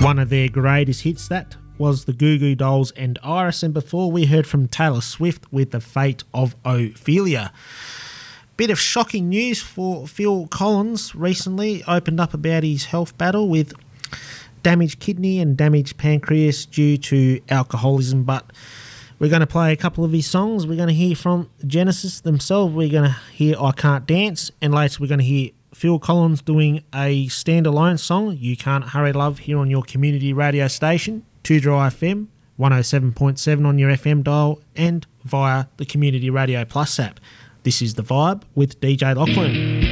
One of their greatest hits, that was the Goo Goo Dolls and Iris, and before we heard from Taylor Swift with The Fate of Ophelia. Bit of shocking news for Phil Collins. Recently opened up about his health battle with damaged kidney and damaged pancreas due to alcoholism, but we're going to play a couple of his songs. We're going to hear from Genesis themselves. We're going to hear I Can't Dance, and later we're going to hear Phil Collins doing a standalone song, You Can't Hurry Love, here on your community radio station, 2Dry FM, 107.7 on your FM dial, and via the Community Radio Plus app. This is The Vibe with DJ Lachlan.